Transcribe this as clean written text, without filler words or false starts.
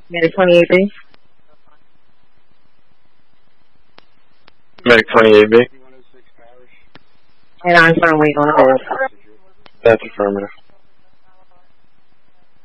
Medic 28B. Medic 28B. And I'm firmly on hold. That's affirmative.